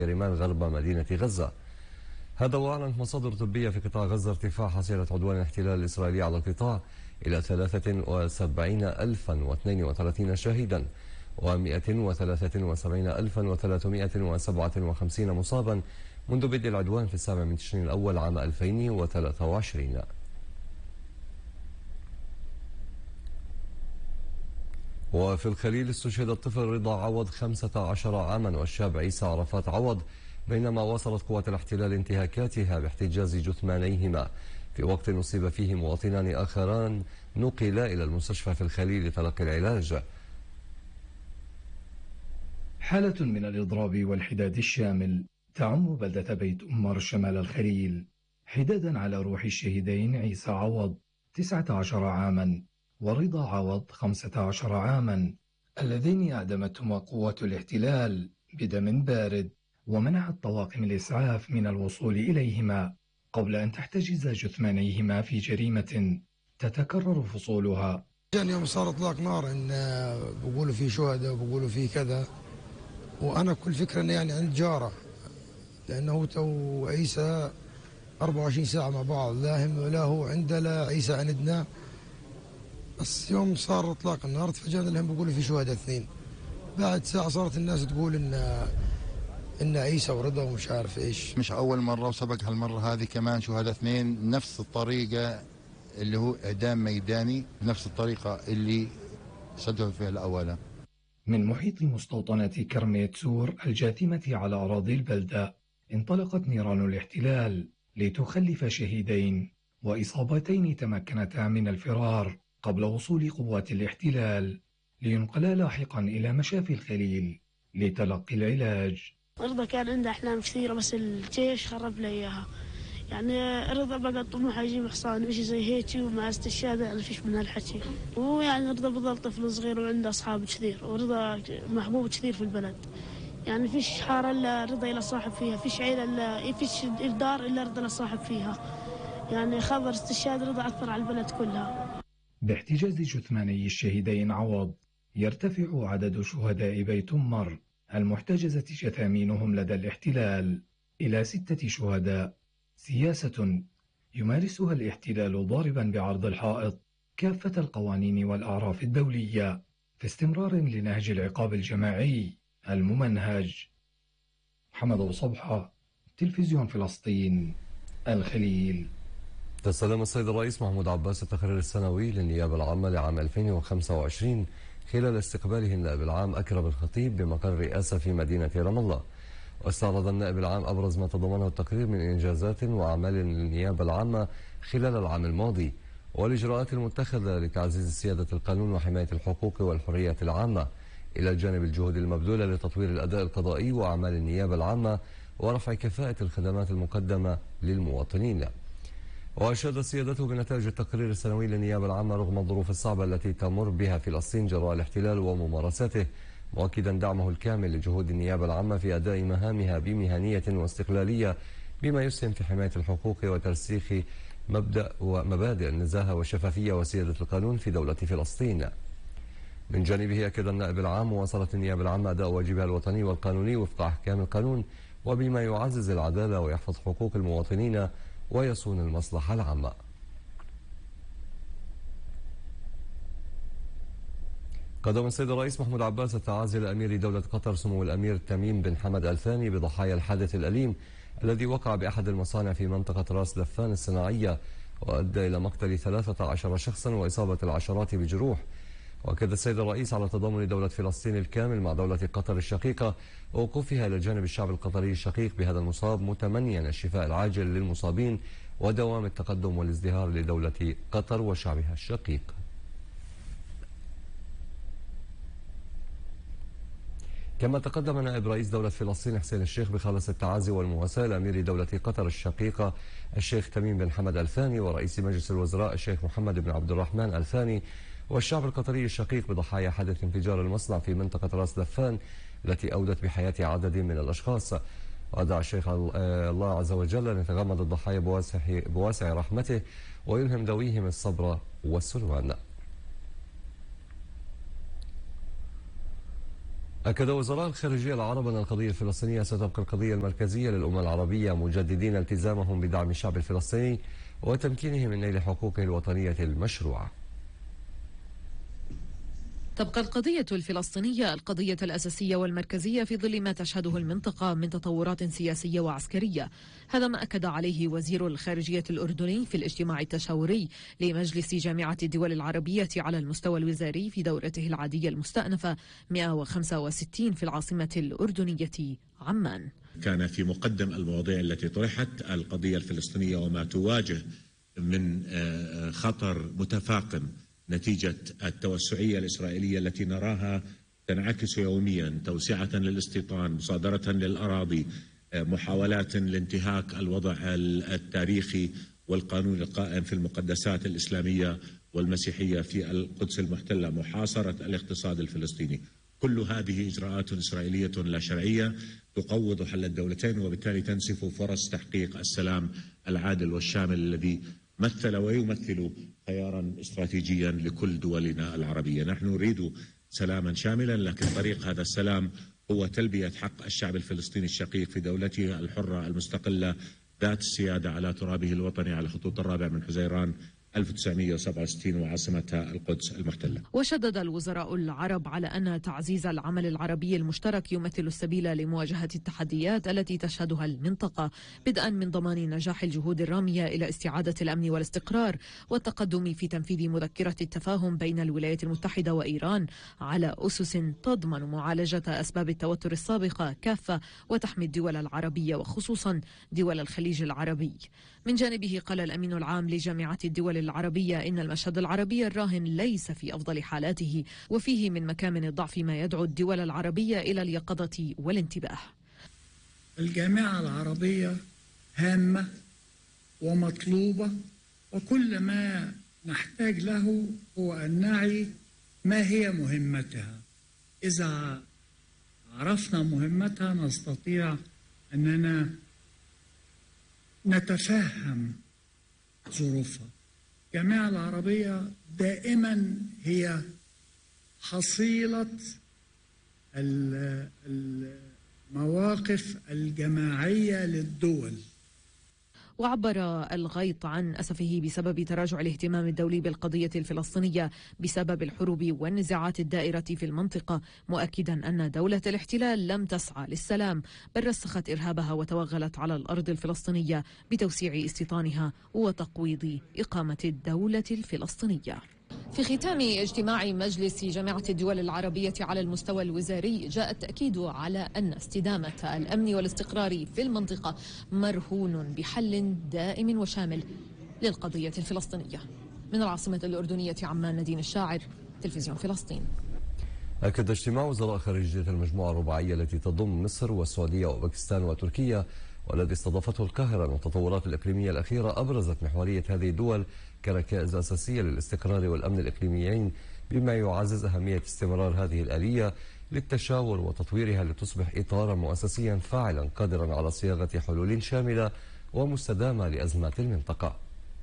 كريمان غرب مدينة غزة. هذا وأعلنت مصادر طبية في قطاع غزة ارتفاع حصيلة عدوان الاحتلال الإسرائيلي على القطاع إلى 73,032 شهيدا و173,357 مصابا منذ بدء العدوان في 7 من تشرين الأول عام 2023. وفي الخليل استشهد الطفل رضا عوض 15 عاما والشاب عيسى عرفات عوض بينما واصلت قوات الاحتلال انتهاكاتها باحتجاز جثمانيهما في وقت أصيب فيه مواطنان آخران نقلا إلى المستشفى في الخليل لتلقي العلاج. حالة من الإضراب والحداد الشامل تعم بلدة بيت أمر شمال الخليل حدادا على روح الشهيدين عيسى عوض 19 عاما ورضا عوض 15 عاما اللذين أعدمتهما قوات الاحتلال بدم بارد ومنعت طواقم الإسعاف من الوصول إليهما قبل أن تحتجز جثمانيهما في جريمة تتكرر فصولها. يوم صار إطلاق نار إن بقولوا في شهداء وبقولوا في كذا، وأنا كل فكرة إنه يعني عند جارة لأنه تو عيسى 24 ساعة مع بعض، لا هو عنده لا عيسى عندنا. بس يوم صار إطلاق النار تفاجأنا لهم بقولوا في شهداء 2. بعد ساعة صارت الناس تقول إن عيسى ورضا ومش عارف إيش. مش أول مرة وسبق هالمرة هذه كمان شهداء 2 نفس الطريقة اللي هو إعدام ميداني بنفس الطريقة اللي سدوا فيها الأولى. من محيط مستوطنة كرميت سور الجاثمة على أراضي البلدة انطلقت نيران الاحتلال لتخلف شهيدين وإصابتين تمكنتا من الفرار قبل وصول قوات الاحتلال لينقلا لاحقا إلى مشافي الخليل لتلقي العلاج. رضا كان عنده أحلام كثيرة بس الجيش خرب له إياها. يعني رضا بقى طموحه يجيب حصان وشي زي هيك ومع استشهاده يعني فيش من هالحكي. وهو يعني رضا بضل طفل صغير وعنده أصحاب كثير ورضا محبوب كثير في البلد. يعني فيش حارة إلا رضا إلا صاحب فيها، فيش عيلة إلا فيش دار إلا رضا إلا صاحب فيها. يعني خبر استشهاد رضا أثر على البلد كلها. باحتجاز جثماني الشهيدين عوض يرتفع عدد شهداء بيت أمر المحتجزة جثامينهم لدى الاحتلال إلى 6 شهداء. سياسة يمارسها الاحتلال ضاربا بعرض الحائط كافة القوانين والأعراف الدولية في استمرار لنهج العقاب الجماعي الممنهج. محمد أبو صبحة، تلفزيون فلسطين، الخليل. تسلم السيد الرئيس محمود عباس التقرير السنوي للنيابة العامة لعام 2025 خلال استقباله النائب العام أكرم الخطيب بمقر الرئاسة في مدينة رام الله. واستعرض النائب العام أبرز ما تضمنه التقرير من إنجازات وأعمال للنيابة العامة خلال العام الماضي والإجراءات المتخذة لتعزيز سيادة القانون وحماية الحقوق والحريات العامة، إلى جانب الجهود المبذولة لتطوير الأداء القضائي وأعمال النيابة العامة ورفع كفاءة الخدمات المقدمة للمواطنين. وأشاد سيادته بنتائج التقرير السنوي للنيابة العامة رغم الظروف الصعبة التي تمر بها فلسطين جراء الاحتلال وممارساته، مؤكدا دعمه الكامل لجهود النيابة العامة في أداء مهامها بمهنية واستقلالية بما يسهم في حماية الحقوق وترسيخ مبدأ ومبادئ النزاهة والشفافية وسيادة القانون في دولة فلسطين. من جانبه أكد النائب العام واصلت النيابة العامة أداء واجبها الوطني والقانوني وفق أحكام القانون وبما يعزز العدالة ويحفظ حقوق المواطنين ويصون المصلحة العامة. قدم السيد الرئيس محمود عباس التعازي لأمير دولة قطر سمو الأمير تميم بن حمد آل ثاني بضحايا الحادث الأليم الذي وقع بأحد المصانع في منطقة راس دفان الصناعية وأدى إلى مقتل 13 شخصا وإصابة العشرات بجروح. وأكد السيد الرئيس على تضامن دولة فلسطين الكامل مع دولة قطر الشقيقة ووقوفها إلى جانب الشعب القطري الشقيق بهذا المصاب، متمنيا الشفاء العاجل للمصابين ودوام التقدم والازدهار لدولة قطر وشعبها الشقيق. كما تقدم نائب رئيس دولة فلسطين حسين الشيخ بخالص التعازي والمواساة لأمير دولة قطر الشقيقة الشيخ تميم بن حمد آل ثاني ورئيس مجلس الوزراء الشيخ محمد بن عبد الرحمن آل ثاني والشعب القطري الشقيق بضحايا حادث انفجار المصنع في منطقة راس دفان التي أودت بحياة عدد من الأشخاص. ودعا الشيخ الله عز وجل أن يتغمد الضحايا بواسع رحمته ويلهم ذويهم الصبر والسلوان. أكد وزراء الخارجية العرب أن القضية الفلسطينية ستبقى القضية المركزية للأمة العربية، مجددين التزامهم بدعم الشعب الفلسطيني وتمكينه من نيل حقوقه الوطنية المشروعة. تبقى القضية الفلسطينية القضية الأساسية والمركزية في ظل ما تشهده المنطقة من تطورات سياسية وعسكرية. هذا ما أكد عليه وزير الخارجية الأردني في الاجتماع التشاوري لمجلس جامعة الدول العربية على المستوى الوزاري في دورته العادية المستأنفة 165 في العاصمة الأردنية عمان. كان في مقدم المواضيع التي طرحت القضية الفلسطينية وما تواجه من خطر متفاقم نتيجة التوسعية الإسرائيلية التي نراها تنعكس يوميا، توسعة للاستيطان، مصادرة للأراضي، محاولات لانتهاك الوضع التاريخي والقانون القائم في المقدسات الإسلامية والمسيحية في القدس المحتلة، محاصرة الاقتصاد الفلسطيني. كل هذه إجراءات إسرائيلية لا شرعية تقوض حل الدولتين، وبالتالي تنسف فرص تحقيق السلام العادل والشامل الذي مثل ويمثل خيارا استراتيجيا لكل دولنا العربية. نحن نريد سلاما شاملا، لكن طريق هذا السلام هو تلبية حق الشعب الفلسطيني الشقيق في دولته الحرة المستقلة ذات السيادة على ترابه الوطني على خطوط 4 من حزيران 1967 وعاصمتها القدس المحتلة. وشدد الوزراء العرب على أن تعزيز العمل العربي المشترك يمثل السبيل لمواجهة التحديات التي تشهدها المنطقة، بدءا من ضمان نجاح الجهود الرامية إلى استعادة الأمن والاستقرار والتقدم في تنفيذ مذكرة التفاهم بين الولايات المتحدة وإيران على أسس تضمن معالجة أسباب التوتر السابقة كافة وتحمي الدول العربية وخصوصا دول الخليج العربي. من جانبه قال الأمين العام لجامعة الدول العربية إن المشهد العربي الراهن ليس في أفضل حالاته، وفيه من مكامن الضعف ما يدعو الدول العربية إلى اليقظة والانتباه. الجامعة العربية هامة ومطلوبة، وكل ما نحتاج له هو أن نعي ما هي مهمتها. إذا عرفنا مهمتها نستطيع أننا نتفهم ظروفها. الجامعة العربية دائما هي حصيلة المواقف الجماعية للدول. وعبر الغيط عن أسفه بسبب تراجع الاهتمام الدولي بالقضية الفلسطينية بسبب الحروب والنزاعات الدائرة في المنطقة، مؤكدا أن دولة الاحتلال لم تسعى للسلام بل رسخت إرهابها وتوغلت على الأرض الفلسطينية بتوسيع استيطانها وتقويض إقامة الدولة الفلسطينية. في ختام اجتماع مجلس جامعة الدول العربية على المستوى الوزاري جاء التأكيد على أن استدامة الأمن والاستقرار في المنطقة مرهون بحل دائم وشامل للقضية الفلسطينية. من العاصمة الأردنية عمان، نادين الشاعر، تلفزيون فلسطين. أكد اجتماع وزراء خارجية المجموعة الرباعية التي تضم مصر والسعودية وباكستان وتركيا والذي استضافته القاهرة أن التطورات الإقليمية الأخيرة أبرزت محورية هذه الدول كركائز أساسية للاستقرار والأمن الإقليميين، بما يعزز أهمية استمرار هذه الآلية للتشاور وتطويرها لتصبح إطارا مؤسسيا فاعلا قادرا على صياغة حلول شاملة ومستدامة لأزمات المنطقة.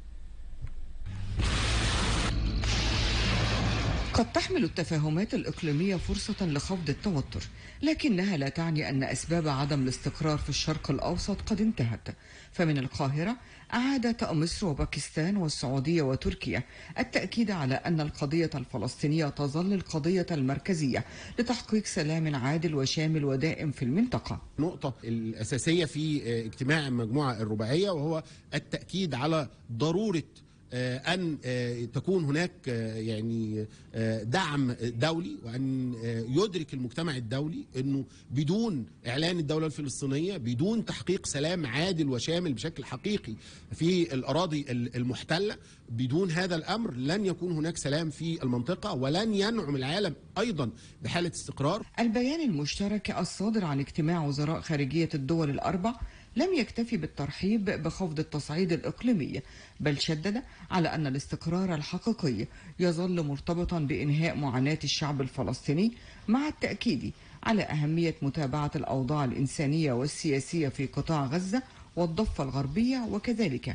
قد تحمل التفاهمات الإقليمية فرصة لخفض التوتر، لكنها لا تعني أن أسباب عدم الاستقرار في الشرق الأوسط قد انتهت. فمن القاهرة أعادت مصر وباكستان والسعودية وتركيا التأكيد على أن القضية الفلسطينية تظل القضية المركزية لتحقيق سلام عادل وشامل ودائم في المنطقة. النقطة الأساسية في اجتماع المجموعة الرباعية وهو التأكيد على ضرورة أن تكون هناك يعني دعم دولي، وأن يدرك المجتمع الدولي أنه بدون إعلان الدولة الفلسطينية، بدون تحقيق سلام عادل وشامل بشكل حقيقي في الأراضي المحتلة، بدون هذا الأمر لن يكون هناك سلام في المنطقة ولن ينعم العالم أيضا بحالة استقرار. البيان المشترك الصادر عن اجتماع وزراء خارجية الدول الأربع لم يكتفي بالترحيب بخفض التصعيد الإقليمي، بل شدد على أن الاستقرار الحقيقي يظل مرتبطا بإنهاء معاناة الشعب الفلسطيني، مع التأكيد على أهمية متابعة الأوضاع الإنسانية والسياسية في قطاع غزة والضفة الغربية وكذلك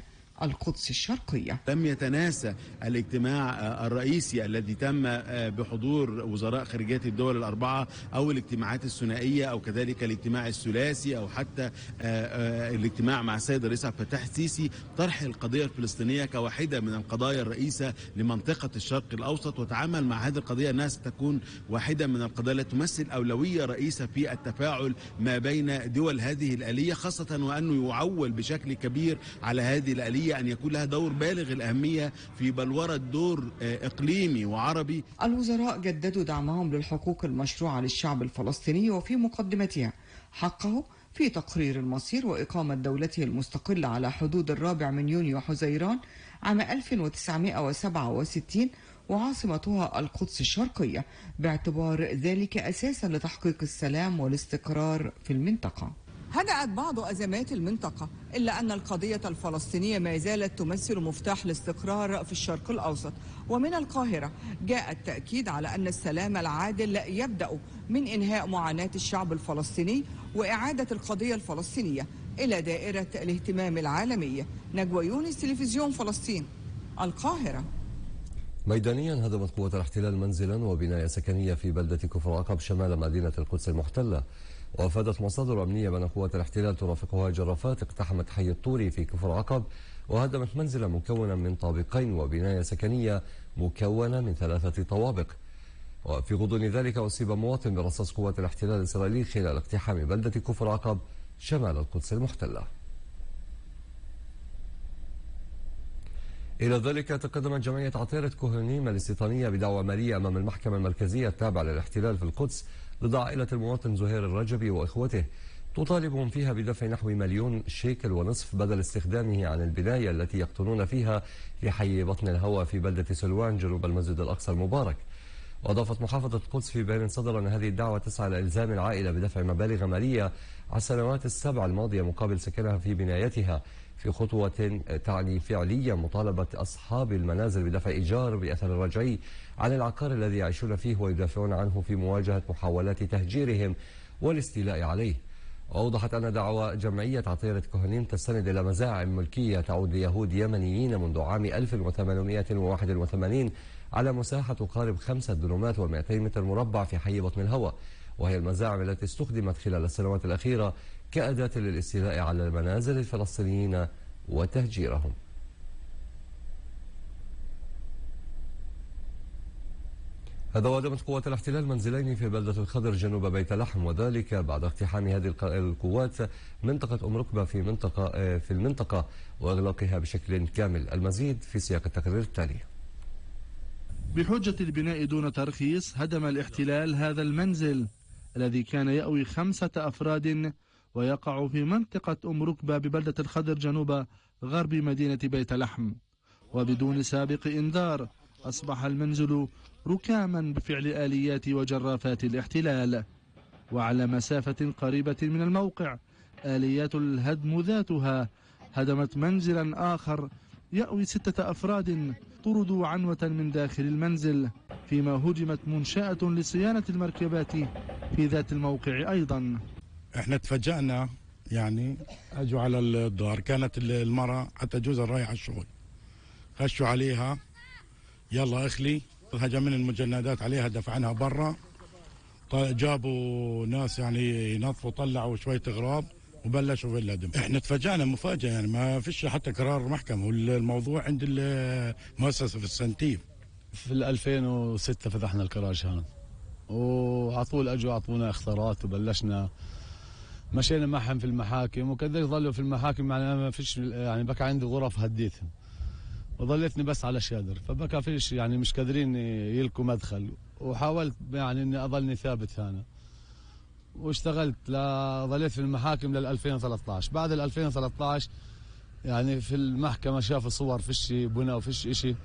القدس الشرقية. لم يتناسى الاجتماع الرئيسي الذي تم بحضور وزراء خارجية الدول الأربعة أو الاجتماعات الثنائية أو كذلك الاجتماع الثلاثي أو حتى الاجتماع مع السيد الرئيس عبد الفتاح السيسي، طرح القضية الفلسطينية كواحدة من القضايا الرئيسة لمنطقة الشرق الأوسط، وتعامل مع هذه القضية أنها ستكون واحدة من القضايا التي تمثل أولوية رئيسة في التفاعل ما بين دول هذه الآلية، خاصة وأنه يعول بشكل كبير على هذه الآلية أن يكون لها دور بالغ الأهمية في بلورة دور إقليمي وعربي. الوزراء جددوا دعمهم للحقوق المشروعة للشعب الفلسطيني وفي مقدمتها حقه في تقرير المصير وإقامة دولته المستقلة على حدود 4 يونيو حزيران عام 1967 وعاصمتها القدس الشرقية، باعتبار ذلك أساسا لتحقيق السلام والاستقرار في المنطقة. هدأت بعض أزمات المنطقة، إلا أن القضية الفلسطينية ما زالت تمثل مفتاح الاستقرار في الشرق الأوسط. ومن القاهرة جاء التأكيد على أن السلام العادل يبدأ من إنهاء معاناة الشعب الفلسطيني وإعادة القضية الفلسطينية إلى دائرة الاهتمام العالمية. نجوى يونس، تلفزيون فلسطين، القاهرة. ميدانيا هدمت قوات الاحتلال منزلا وبناية سكنية في بلدة كفر عقب شمال مدينة القدس المحتلة. وافادت مصادر أمنية بأن قوات الاحتلال ترافقها جرافات اقتحمت حي الطوري في كفر عقب وهدمت منزلا مكونا من طابقين وبناية سكنية مكونة من 3 طوابق. وفي غضون ذلك أصيب مواطن برصاص قوات الاحتلال الإسرائيلي خلال اقتحام بلدة كفر عقب شمال القدس المحتلة. إلى ذلك تقدمت جمعية عطيرة كوهنيم الاستيطانية بدعوى مالية أمام المحكمة المركزية التابعة للاحتلال في القدس ضد عائلة المواطن زهير الرجبي وإخوته، تطالبهم فيها بدفع نحو 1,000,000 شيكل ونصف بدل استخدامه عن البناية التي يقطنون فيها في حي بطن الهوى في بلدة سلوان جنوب المسجد الأقصى المبارك. وأضافت محافظة القدس في بيان صدر أن هذه الدعوة تسعى لإلزام العائلة بدفع مبالغ مالية على السنوات ال7 الماضية مقابل سكنها في بنايتها، في خطوة تعني فعليا مطالبة أصحاب المنازل بدفع إيجار بأثر الرجعي عن العقار الذي يعيشون فيه ويدافعون عنه في مواجهة محاولات تهجيرهم والاستيلاء عليه. وأوضحت أن دعوى جمعية عطيرة كوهنيم تستند إلى مزاعم ملكية تعود ليهود يمنيين منذ عام 1881 على مساحة تقارب 5 دنومات و200 متر مربع في حي بطن الهوى، وهي المزاعم التي استخدمت خلال السنوات الأخيرة كأداة للاستيلاء على المنازل الفلسطينيين وتهجيرهم. هذا وهدمت قوات الاحتلال منزلين في بلدة الخضر جنوب بيت لحم، وذلك بعد اقتحام هذه القوات منطقة أم ركبة في المنطقة وإغلاقها بشكل كامل. المزيد في سياق التقرير التالي. بحجة البناء دون ترخيص هدم الاحتلال هذا المنزل الذي كان يأوي 5 أفراد ويقع في منطقة أم ركبة ببلدة الخضر جنوب غرب مدينة بيت لحم، وبدون سابق إنذار أصبح المنزل ركاما بفعل آليات وجرافات الاحتلال. وعلى مسافة قريبة من الموقع آليات الهدم ذاتها هدمت منزلا آخر يأوي 6 أفراد طردوا عنوة من داخل المنزل، فيما هجمت منشأة لصيانة المركبات في ذات الموقع أيضا. احنا تفاجأنا، يعني اجوا على الدار، كانت المرأة حتى جوزها رايح على الشغل، خشوا عليها يلا اخلي، هجمنا المجندات عليها دفعنها برا، جابوا ناس يعني ينظفوا، طلعوا شوية اغراض وبلشوا في الهدم. احنا تفاجأنا مفاجأة، يعني ما فيش حتى قرار محكمة، والموضوع عند المؤسسة في السنتيف. في 2006 فتحنا الكراج هنا، وعطول اجوا عطونا اختارات وبلشنا مشينا معهم في المحاكم، وكذلك ظلوا في المحاكم، يعني ما فيش، يعني بقى عندي غرف هديتهم وظليتني بس على شادر، فبقى فيش يعني مش قادرين يلقوا مدخل، وحاولت يعني اني اظلني ثابت هنا واشتغلت، ظليت في المحاكم لل 2013. بعد ال 2013 يعني في المحكمة شافوا صور فيش بنا وفيش اشي،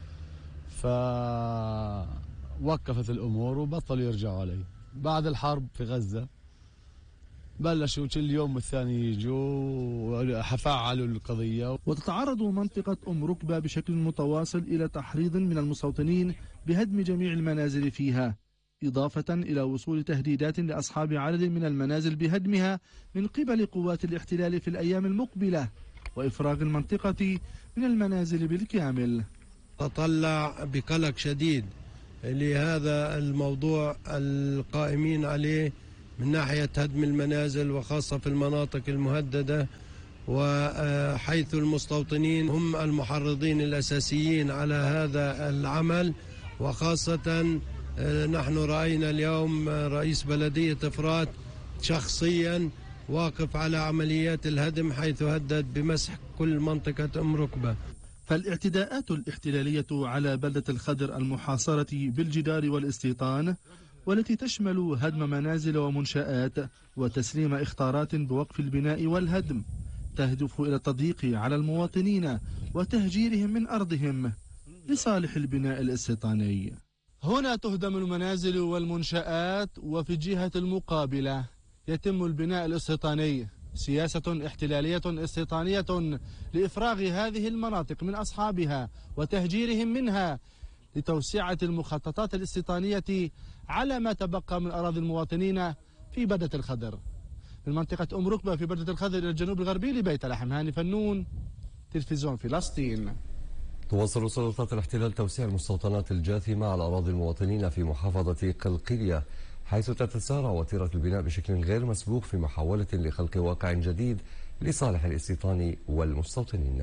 فوقفت الامور وبطلوا يرجعوا علي. بعد الحرب في غزة بلشوا كل يوم والثاني يجوا فعلوا القضية. وتتعرض منطقة أم ركبة بشكل متواصل إلى تحريض من المستوطنين بهدم جميع المنازل فيها، إضافة إلى وصول تهديدات لأصحاب عدد من المنازل بهدمها من قبل قوات الاحتلال في الأيام المقبلة، وإفراغ المنطقة من المنازل بالكامل. تطلع بقلق شديد لهذا الموضوع القائمين عليه من ناحية هدم المنازل، وخاصة في المناطق المهددة، وحيث المستوطنين هم المحرضين الأساسيين على هذا العمل. وخاصة نحن رأينا اليوم رئيس بلدية إفرات شخصيا واقف على عمليات الهدم، حيث هدد بمسح كل منطقة أم ركبة. فالاعتداءات الاحتلالية على بلدة الخدر المحاصرة بالجدار والاستيطان، والتي تشمل هدم منازل ومنشآت وتسليم إخطارات بوقف البناء والهدم، تهدف إلى التضييق على المواطنين وتهجيرهم من أرضهم لصالح البناء الاستيطاني. هنا تهدم المنازل والمنشآت، وفي الجهة المقابلة يتم البناء الاستيطاني، سياسة احتلالية استيطانية لإفراغ هذه المناطق من أصحابها وتهجيرهم منها لتوسعة المخططات الاستيطانية على ما تبقى من أراضي المواطنين في بلدة الخدر. من منطقة أم ركبة في بلدة الخدر إلى الجنوب الغربي لبيت لحم، هاني فنون، تلفزيون فلسطين. تواصل سلطات الاحتلال توسيع المستوطنات الجاثمة على أراضي المواطنين في محافظة قلقيلية، حيث تتسارع وتيرة البناء بشكل غير مسبوق في محاولة لخلق واقع جديد لصالح الاستيطان والمستوطنين.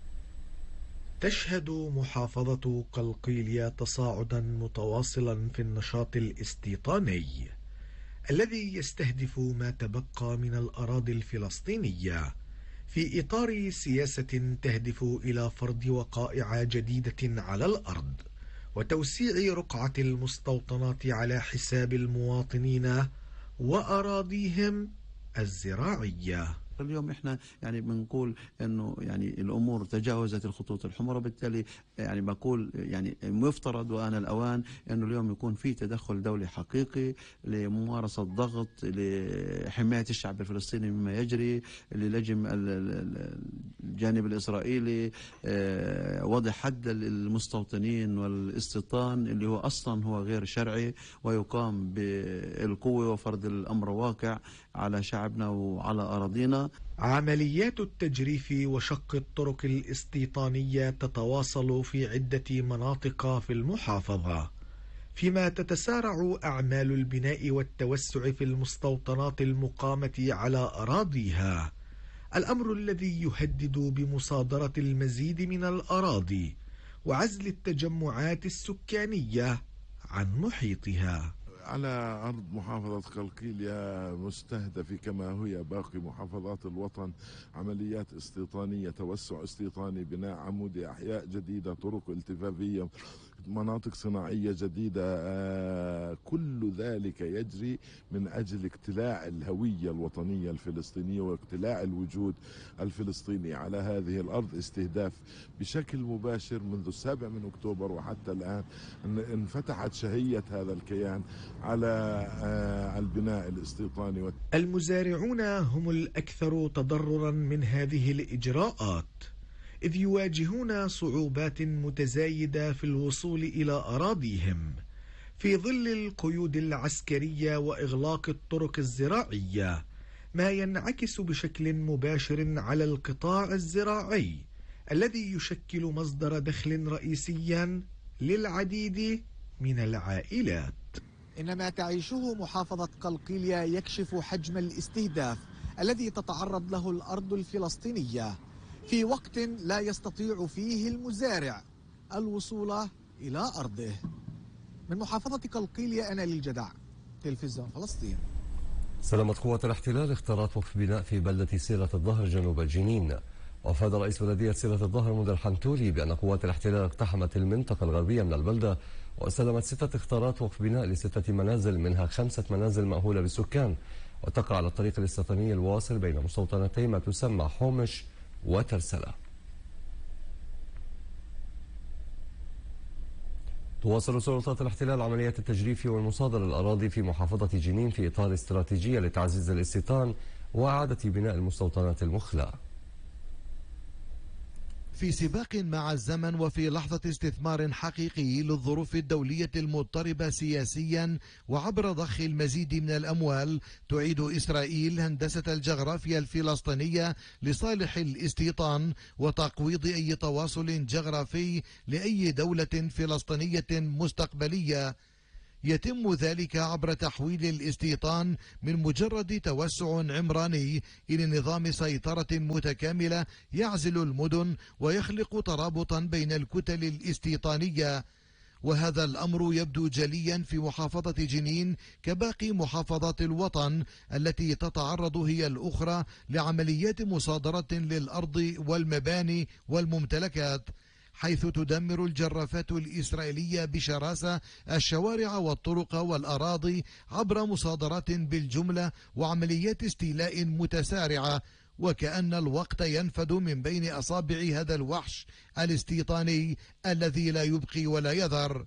تشهد محافظة قلقيلية تصاعدا متواصلا في النشاط الاستيطاني الذي يستهدف ما تبقى من الأراضي الفلسطينية في إطار سياسة تهدف إلى فرض وقائع جديدة على الأرض وتوسيع رقعة المستوطنات على حساب المواطنين وأراضيهم الزراعية. اليوم احنا يعني بنقول انه يعني الامور تجاوزت الخطوط الحمراء، بالتالي يعني بقول يعني مفترض وآن الاوان انه اليوم يكون في تدخل دولي حقيقي لممارسه ضغط لحمايه الشعب الفلسطيني مما يجري، للجم الجانب الاسرائيلي وضع حد للمستوطنين والاستيطان اللي هو اصلا هو غير شرعي ويقام بالقوه وفرض الامر واقع على شعبنا وعلى اراضينا. عمليات التجريف وشق الطرق الاستيطانية تتواصل في عدة مناطق في المحافظة، فيما تتسارع أعمال البناء والتوسع في المستوطنات المقامة على أراضيها، الأمر الذي يهدد بمصادرة المزيد من الأراضي وعزل التجمعات السكانية عن محيطها. على أرض محافظة قلقيلية مستهدف كما هي باقي محافظات الوطن عمليات استيطانية، توسع استيطاني، بناء عمودي، أحياء جديدة، طرق التفافية، مناطق صناعية جديدة. كل ذلك يجري من أجل اقتلاع الهوية الوطنية الفلسطينية واقتلاع الوجود الفلسطيني على هذه الأرض، استهداف بشكل مباشر منذ 7 أكتوبر وحتى الآن انفتحت شهية هذا الكيان على البناء الاستيطاني. المزارعون هم الأكثر تضررا من هذه الإجراءات، إذ يواجهون صعوبات متزايدة في الوصول إلى أراضيهم في ظل القيود العسكرية وإغلاق الطرق الزراعية، ما ينعكس بشكل مباشر على القطاع الزراعي الذي يشكل مصدر دخل رئيسيا للعديد من العائلات. إن ما تعيشه محافظة قلقيلية يكشف حجم الاستهداف الذي تتعرض له الأرض الفلسطينية في وقت لا يستطيع فيه المزارع الوصول إلى أرضه. من محافظة قلقيلية أنا للجدع، تلفزيون فلسطين. سلمت قوات الاحتلال اختارات وقف بناء في بلدة سيرة الظهر جنوب جنين. وأفاد رئيس بلدية سيرة الظهر مدير الحنتولي بأن قوات الاحتلال اقتحمت المنطقة الغربية من البلدة واستلمت 6 اختارات وقف بناء ل6 منازل، منها 5 منازل مأهولة بالسكان، وتقع على الطريق الاستيطاني الواصل بين مستوطنتي ما تسمى حومش وترسلة. تواصل سلطات الاحتلال عمليات التجريف والمصادرة الأراضي في محافظة جنين في إطار استراتيجية لتعزيز الاستيطان وإعادة بناء المستوطنات المخلى. في سباق مع الزمن وفي لحظة استثمار حقيقي للظروف الدولية المضطربة سياسيا وعبر ضخ المزيد من الأموال، تعيد إسرائيل هندسة الجغرافيا الفلسطينية لصالح الاستيطان وتقويض أي تواصل جغرافي لأي دولة فلسطينية مستقبلية. يتم ذلك عبر تحويل الاستيطان من مجرد توسع عمراني إلى نظام سيطرة متكاملة يعزل المدن ويخلق ترابطا بين الكتل الاستيطانية. وهذا الأمر يبدو جليا في محافظة جنين كباقي محافظات الوطن التي تتعرض هي الأخرى لعمليات مصادرة للأرض والمباني والممتلكات، حيث تدمر الجرافات الإسرائيلية بشراسة الشوارع والطرق والأراضي عبر مصادرات بالجملة وعمليات استيلاء متسارعة، وكأن الوقت ينفد من بين أصابع هذا الوحش الاستيطاني الذي لا يبقي ولا يذر.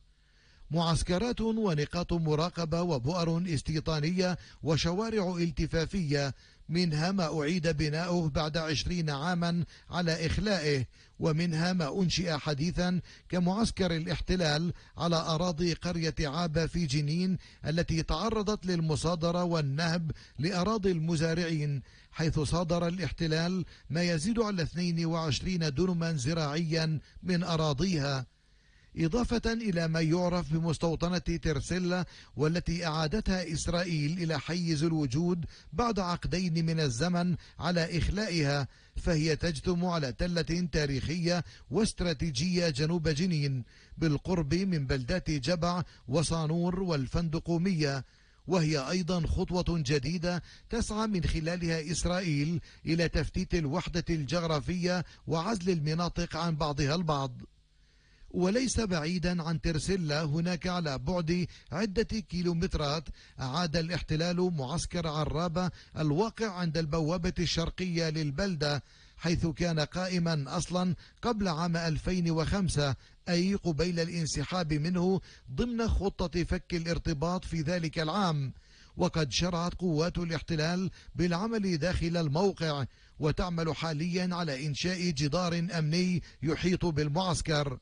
معسكرات ونقاط مراقبة وبؤر استيطانية وشوارع التفافية، منها ما أعيد بناؤه بعد 20 عاما على إخلائه، ومنها ما أنشئ حديثا كمعسكر الاحتلال على أراضي قرية عابة في جنين التي تعرضت للمصادرة والنهب لأراضي المزارعين، حيث صادر الاحتلال ما يزيد على 22 دنما زراعيا من أراضيها، إضافة إلى ما يعرف بمستوطنة ترسيلا والتي أعادتها إسرائيل إلى حيز الوجود بعد عقدين من الزمن على إخلائها، فهي تجثم على تلة تاريخية واستراتيجية جنوب جنين بالقرب من بلدات جبع وصانور والفندقومية، وهي أيضا خطوة جديدة تسعى من خلالها إسرائيل إلى تفتيت الوحدة الجغرافية وعزل المناطق عن بعضها البعض. وليس بعيدا عن ترسيلا هناك على بعد عدة كيلومترات أعاد الاحتلال معسكر عرابة الواقع عند البوابة الشرقية للبلدة، حيث كان قائما أصلا قبل عام 2005، أي قبيل الانسحاب منه ضمن خطة فك الارتباط في ذلك العام. وقد شرعت قوات الاحتلال بالعمل داخل الموقع وتعمل حاليا على إنشاء جدار أمني يحيط بالمعسكر،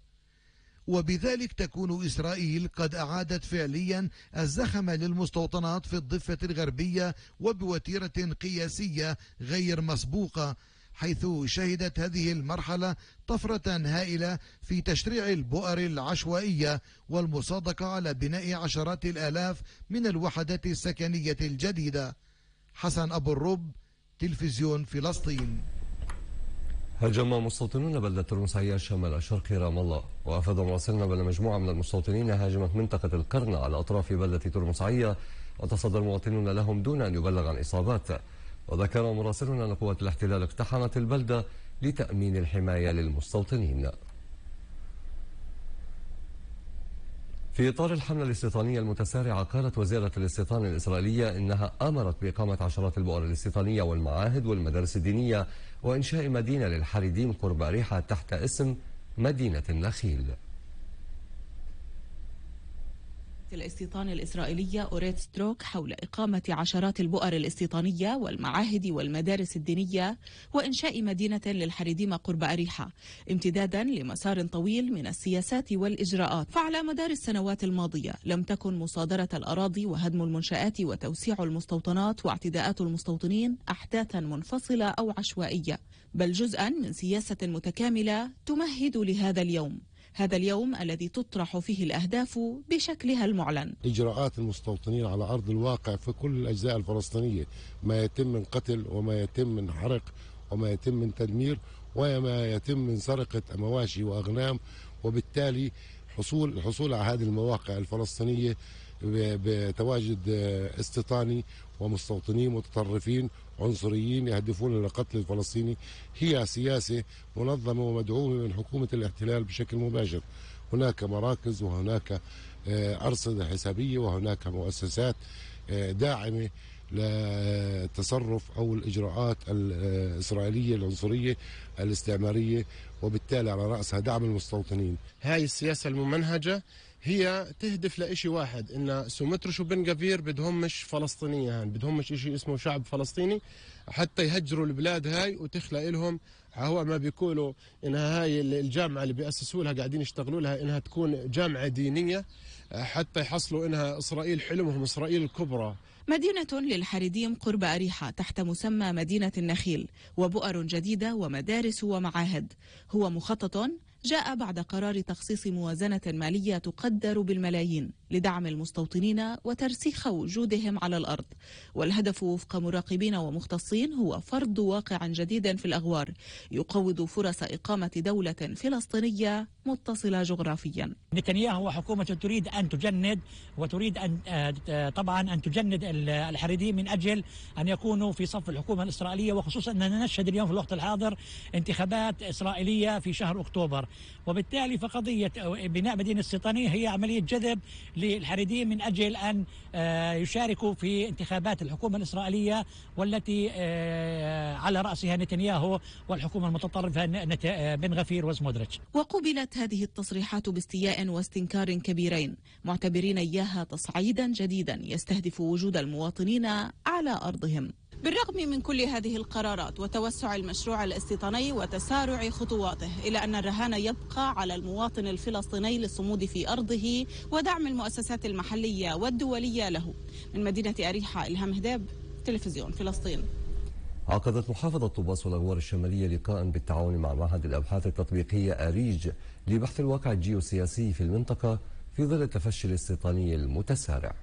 وبذلك تكون إسرائيل قد أعادت فعليا الزخم للمستوطنات في الضفة الغربية وبوتيرة قياسية غير مسبوقة، حيث شهدت هذه المرحلة طفرة هائلة في تشريع البؤر العشوائية والمصادقة على بناء عشرات الآلاف من الوحدات السكنية الجديدة. حسن أبو الرب، تلفزيون فلسطين. هاجم مستوطنون بلدة المسعية شمال شرق رام الله، وأفاد مراسلنا بأن مجموعة من المستوطنين هاجمت منطقة القرن على أطراف بلدة ترمسعية، وتصدى المواطنون لهم دون أن يبلغ عن إصابات. وذكر مراسلنا أن قوات الاحتلال اقتحمت البلدة لتأمين الحماية للمستوطنين. في إطار الحملة الاستيطانية المتسارعة، قالت وزيرة الاستيطان الإسرائيلية إنها أمرت بإقامة عشرات البؤر الاستيطانية والمعاهد والمدارس الدينية وإنشاء مدينة للحريديم قرب أريحة تحت اسم مدينة النخيل. الاستيطان الإسرائيلية أوريت ستروك حول إقامة عشرات البؤر الاستيطانية والمعاهد والمدارس الدينية وإنشاء مدينة للحريديم قرب أريحة، امتدادا لمسار طويل من السياسات والإجراءات. فعلى مدار السنوات الماضية لم تكن مصادرة الأراضي وهدم المنشآت وتوسيع المستوطنات واعتداءات المستوطنين أحداثا منفصلة أو عشوائية، بل جزءا من سياسة متكاملة تمهد لهذا اليوم، هذا اليوم الذي تطرح فيه الأهداف بشكلها المعلن. إجراءات المستوطنين على أرض الواقع في كل الأجزاء الفلسطينية، ما يتم من قتل وما يتم من حرق وما يتم من تدمير وما يتم من سرقة مواشي وأغنام، وبالتالي الحصول على هذه المواقع الفلسطينية بتواجد استيطاني ومستوطنين متطرفين عنصريين يهدفون إلى قتل الفلسطيني هي سياسة منظمة ومدعومة من حكومة الاحتلال بشكل مباشر. هناك مراكز وهناك أرصدة حسابية وهناك مؤسسات داعمة للتصرف أو الإجراءات الإسرائيلية العنصرية الاستعمارية، وبالتالي على رأسها دعم المستوطنين. هاي السياسة الممنهجة هي تهدف لإشي واحد، إن سومترش وبن غفير بدهمش فلسطينية، بدهمش إشي اسمه شعب فلسطيني حتى يهجروا البلاد هاي وتخلق لهم. هو ما بيقولوا إنها هاي الجامعة اللي بيأسسوا لها قاعدين يشتغلوا لها إنها تكون جامعة دينية حتى يحصلوا إنها إسرائيل حلمهم إسرائيل الكبرى. مدينة للحريديم قرب أريحة تحت مسمى مدينة النخيل، وبؤر جديدة ومدارس ومعاهد. هو مخطط جاء بعد قرار تخصيص موازنة مالية تقدر بالملايين لدعم المستوطنين وترسيخ وجودهم على الأرض. والهدف وفق مراقبين ومختصين هو فرض واقع جديد في الأغوار يقوض فرص إقامة دولة فلسطينية متصلة جغرافيا. نتنياهو وحكومته تريد أن تجند، وتريد أن طبعا أن تجند الحريديم من أجل أن يكونوا في صف الحكومة الإسرائيلية، وخصوصا أننا نشهد اليوم في الوقت الحاضر انتخابات إسرائيلية في شهر أكتوبر. وبالتالي فقضية بناء مدينة استيطانية هي عملية جذب للحريديم من أجل أن يشاركوا في انتخابات الحكومة الإسرائيلية، والتي على رأسها نتنياهو والحكومة المتطرفة بن غفير وسموتريتش. وقبلت هذه التصريحات باستياء واستنكار كبيرين، معتبرين إياها تصعيدا جديدا يستهدف وجود المواطنين على أرضهم. بالرغم من كل هذه القرارات وتوسع المشروع الاستيطاني وتسارع خطواته، إلا أن الرهان يبقى على المواطن الفلسطيني للصمود في أرضه ودعم المؤسسات المحلية والدولية له. من مدينة أريحة، إلهام هداب، تلفزيون فلسطين. عقدت محافظة طوباس والأغوار الشمالية لقاء بالتعاون مع معهد الأبحاث التطبيقية أريج لبحث الواقع الجيوسياسي في المنطقة في ظل التفشي الاستيطاني المتسارع.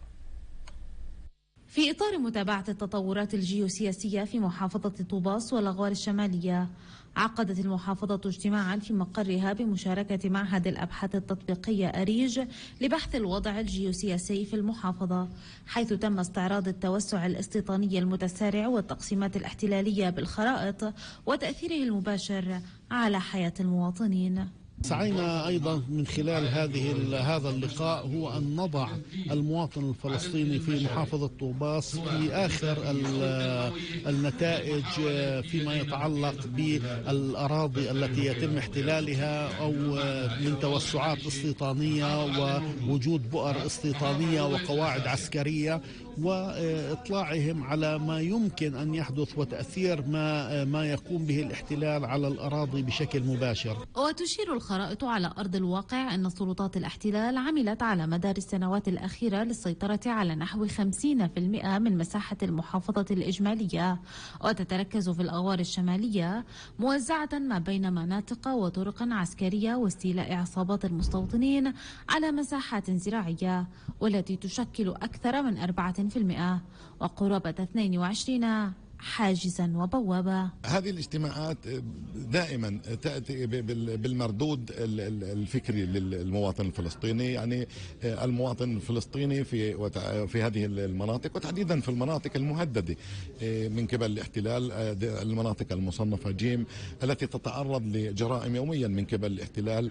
في إطار متابعة التطورات الجيوسياسية في محافظة طوباس والأغوار الشمالية، عقدت المحافظة اجتماعا في مقرها بمشاركة معهد الأبحاث التطبيقية أريج لبحث الوضع الجيوسياسي في المحافظة، حيث تم استعراض التوسع الاستيطاني المتسارع والتقسيمات الاحتلالية بالخرائط وتأثيره المباشر على حياة المواطنين. سعينا أيضا من خلال هذا اللقاء هو أن نضع المواطن الفلسطيني في محافظة طوباس في آخر النتائج فيما يتعلق بالأراضي التي يتم احتلالها أو من توسعات استيطانية ووجود بؤر استيطانية وقواعد عسكرية، وإطلاعهم على ما يمكن أن يحدث وتأثير ما يقوم به الاحتلال على الأراضي بشكل مباشر. وتشير الخرائط على أرض الواقع أن سلطات الاحتلال عملت على مدار السنوات الأخيرة للسيطرة على نحو 50% من مساحة المحافظة الإجمالية، وتتركز في الأغوار الشمالية موزعة ما بين مناطق وطرق عسكرية واستيلاء عصابات المستوطنين على مساحات زراعية، والتي تشكل أكثر من 4%، وقرابة 22 حاجزا وبوابة. هذه الاجتماعات دائما تأتي بالمردود الفكري للمواطن الفلسطيني، يعني المواطن الفلسطيني في هذه المناطق، وتحديدا في المناطق المهددة من قبل الاحتلال، المناطق المصنفة جيم التي تتعرض لجرائم يوميا من قبل الاحتلال.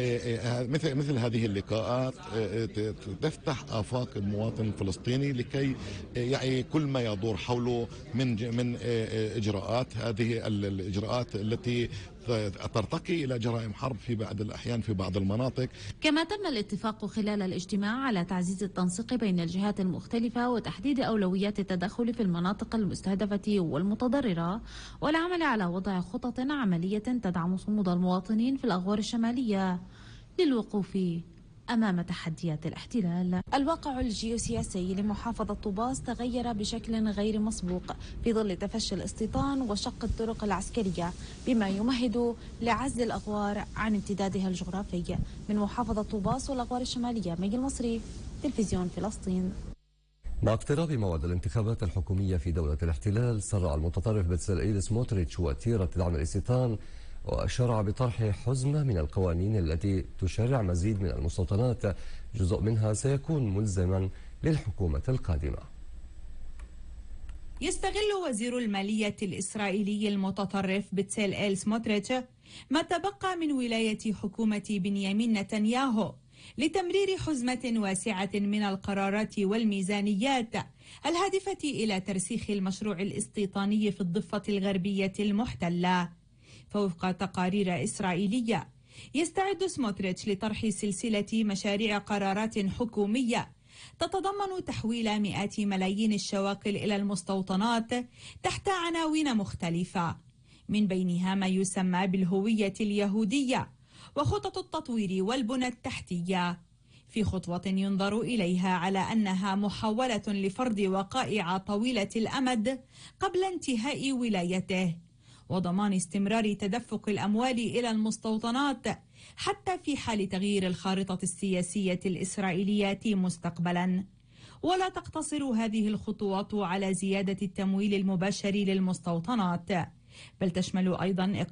مثل هذه اللقاءات تفتح آفاق المواطن الفلسطيني لكي يعي كل ما يدور حوله من إجراءات، هذه الإجراءات التي ترتقي إلى جرائم حرب في بعض الأحيان في بعض المناطق. كما تم الاتفاق خلال الاجتماع على تعزيز التنسيق بين الجهات المختلفة وتحديد أولويات التدخل في المناطق المستهدفة والمتضررة، والعمل على وضع خطط عملية تدعم صمود المواطنين في الأغوار الشمالية للوقوف أمام تحديات الاحتلال. الواقع الجيوسياسي لمحافظة طوباس تغير بشكل غير مسبوق في ظل تفشي الاستيطان وشق الطرق العسكرية، بما يمهد لعزل الأغوار عن امتدادها الجغرافي. من محافظة طوباس والأغوار الشمالية، ميجي المصري، تلفزيون فلسطين. مع اقتراب موعد الانتخابات الحكومية في دولة الاحتلال، سرع المتطرف بتساليل سموتريتش وتيرة دعم الاستيطان وشرع بطرح حزمة من القوانين التي تشرع مزيد من المستوطنات، جزء منها سيكون ملزما للحكومة القادمة. يستغل وزير المالية الإسرائيلي المتطرف بتساليل سموتريتش ما تبقى من ولاية حكومة بنيامين نتنياهو لتمرير حزمة واسعة من القرارات والميزانيات الهادفة إلى ترسيخ المشروع الاستيطاني في الضفة الغربية المحتلة. فوفق تقارير إسرائيلية، يستعد سموتريتش لطرح سلسلة مشاريع قرارات حكومية تتضمن تحويل مئات ملايين الشواكل إلى المستوطنات تحت عناوين مختلفة، من بينها ما يسمى بالهوية اليهودية وخطط التطوير والبنى التحتية، في خطوة ينظر إليها على أنها محاولة لفرض وقائع طويلة الأمد قبل انتهاء ولايته، وضمان استمرار تدفق الأموال إلى المستوطنات حتى في حال تغيير الخارطة السياسية الإسرائيلية مستقبلا. ولا تقتصر هذه الخطوات على زيادة التمويل المباشر للمستوطنات، بل تشمل أيضا